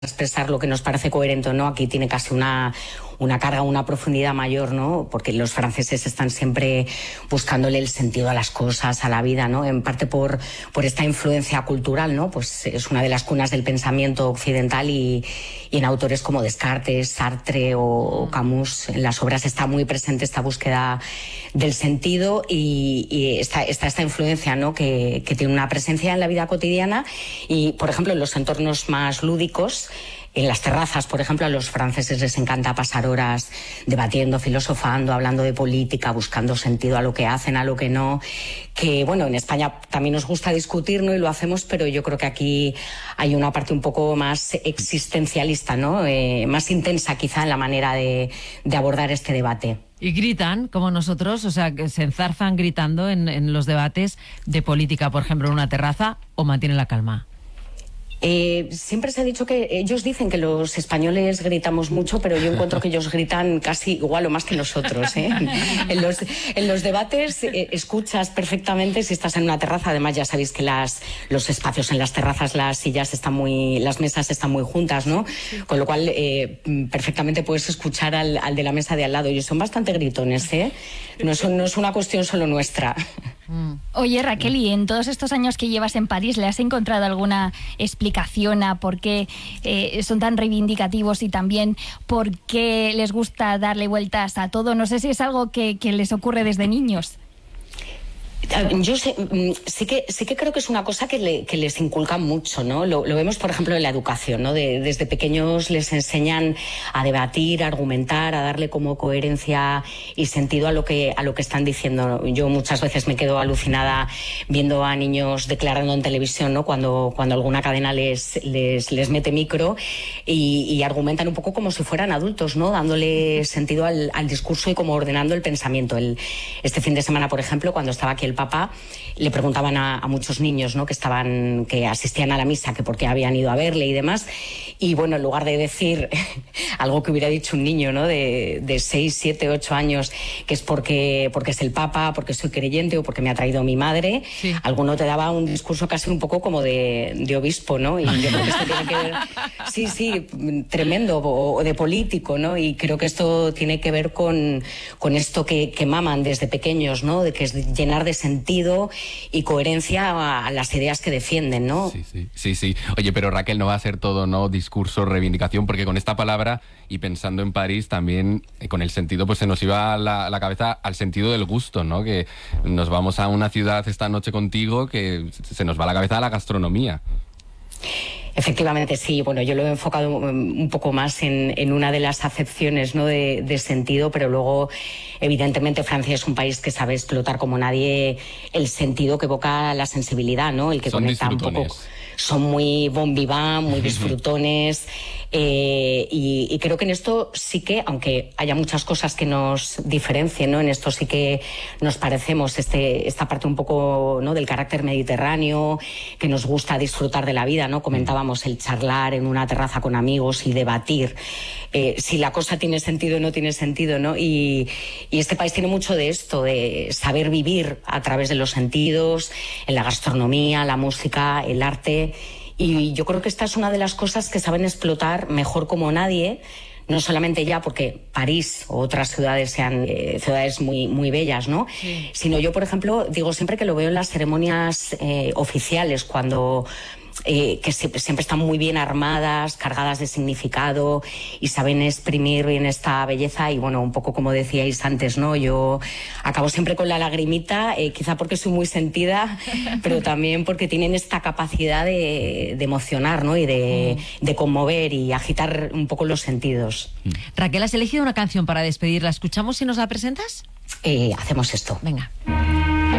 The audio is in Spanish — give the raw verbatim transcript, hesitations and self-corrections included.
expresar lo que nos parece coherente o no, aquí tiene casi una, una carga, una profundidad mayor, ¿no? Porque los franceses están siempre buscándole el sentido a las cosas, a la vida, ¿no? En parte por, por esta influencia cultural, ¿no? Pues es una de las cunas del pensamiento occidental y, y en autores como Descartes, Sartre o, o Camus, en las obras está muy presente esta búsqueda del sentido y, y esta, esta, esta influencia, ¿no? Que, que tiene una presencia en la vida cotidiana y, por ejemplo, en los entornos más lúdicos. En las terrazas, por ejemplo, a los franceses les encanta pasar horas debatiendo, filosofando, hablando de política, buscando sentido a lo que hacen, a lo que no. Que, bueno, en España también nos gusta discutir, ¿no? Y lo hacemos, pero yo creo que aquí hay una parte un poco más existencialista, ¿no? Eh, más intensa, quizá, en la manera de, de abordar este debate. Y gritan, como nosotros, o sea, que se enzarzan gritando en, en los debates de política, por ejemplo, en una terraza, o mantienen la calma. Eh, siempre se ha dicho que ellos dicen que los españoles gritamos mucho, pero yo encuentro que ellos gritan casi igual o más que nosotros, ¿eh? En los, en los debates eh, escuchas perfectamente si estás en una terraza. Además, ya sabéis que las, los espacios en las terrazas, las sillas están muy, las mesas están muy juntas, ¿no? Con lo cual eh, perfectamente puedes escuchar al, al de la mesa de al lado. Y son bastante gritones, ¿eh? No es, no es una cuestión solo nuestra. Oye, Raquel, y en todos estos años que llevas en París, ¿le has encontrado alguna explicación a por qué eh, son tan reivindicativos y también por qué les gusta darle vueltas a todo? No sé si es algo que, que les ocurre desde niños. Yo sé, sí que sí que creo que es una cosa que, le, que les inculcan mucho, ¿no? Lo, lo vemos, por ejemplo, en la educación, ¿no? De, desde pequeños les enseñan a debatir, a argumentar, a darle como coherencia y sentido a lo que a lo que están diciendo. Yo muchas veces me quedo alucinada viendo a niños declarando en televisión, ¿no? Cuando cuando alguna cadena les les, les mete micro y, y argumentan un poco como si fueran adultos, ¿no? Dándole sentido al, al discurso y como ordenando el pensamiento. El, este fin de semana, por ejemplo, cuando estaba aquí el Papa, le preguntaban a, a muchos niños, ¿no? que estaban, que asistían a la misa, que por qué habían ido a verle y demás, y bueno, en lugar de decir algo que hubiera dicho un niño, ¿no? de, de seis, siete, ocho años, que es porque, porque es el Papa, porque soy creyente o porque me ha traído mi madre, sí. Alguno te daba un discurso casi un poco como de, de obispo, ¿no? Y yo creo que esto tiene que ver, sí, sí, tremendo, o, o de político, ¿no? Y creo que esto tiene que ver con, con esto que, que maman desde pequeños, ¿no? De que es llenar de sentido y coherencia a las ideas que defienden, ¿no? Sí, sí, sí, sí. Oye, pero Raquel, no va a ser todo, ¿no? Discurso, reivindicación, porque con esta palabra y pensando en París también, eh, con el sentido, pues se nos iba la, la cabeza al sentido del gusto, ¿no? Que nos vamos a una ciudad esta noche contigo que se nos va la cabeza a la gastronomía. Efectivamente, sí. Bueno, yo lo he enfocado un poco más en, en una de las acepciones, ¿no? de, de sentido, pero luego, evidentemente, Francia es un país que sabe explotar como nadie el sentido que evoca la sensibilidad, ¿no? El que Son conecta un poco. Son muy bon vivant, muy disfrutones. Eh, y, y creo que en esto sí que, aunque haya muchas cosas que nos diferencien, ¿no? En esto sí que nos parecemos, este, esta parte un poco, ¿no? del carácter mediterráneo, que nos gusta disfrutar de la vida, ¿no? Comentábamos el charlar en una terraza con amigos y debatir eh, si la cosa tiene sentido o no tiene sentido, ¿no? Y, y este país tiene mucho de esto, de saber vivir a través de los sentidos, en la gastronomía, la música, el arte. Y yo creo que esta es una de las cosas que saben explotar mejor como nadie, no solamente ya porque París o otras ciudades sean eh, ciudades muy, muy bellas, ¿no? Sí. Sino yo, por ejemplo, digo siempre que lo veo en las ceremonias eh, oficiales, cuando... Eh, que siempre, siempre están muy bien armadas, cargadas de significado y saben exprimir bien esta belleza y bueno, un poco como decíais antes, ¿no? Yo acabo siempre con la lagrimita, eh, quizá porque soy muy sentida, pero también porque tienen esta capacidad de, de emocionar, ¿no? Y de, de conmover y agitar un poco los sentidos. Raquel, has elegido una canción para despedir, ¿la escuchamos y nos la presentas? Eh, hacemos esto. Venga.